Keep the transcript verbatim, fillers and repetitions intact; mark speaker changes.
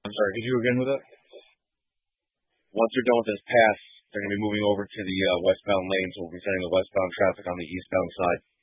Speaker 1: I'm sorry, could you again with it? Once they're done with this pass, they're going to be moving over to the uh, westbound lane, so we'll be sending the westbound traffic on the eastbound side.